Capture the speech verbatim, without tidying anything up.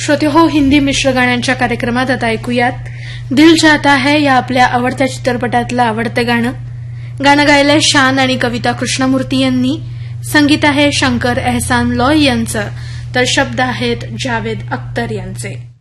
श्रोते हो, हिंदी मिश्र गाण्यांच्या कार्यक्रमात आता ऐकूयात दिल चाहता है या आपल्या आवडत्या चित्रपटातलं आवडतं गाणं. गाणं गायलंय शान आणि कविता कृष्णमूर्ती यांनी. संगीत आहे शंकर एहसान लॉय यांचं, तर शब्द आहेत जावेद अख्तर यांचे.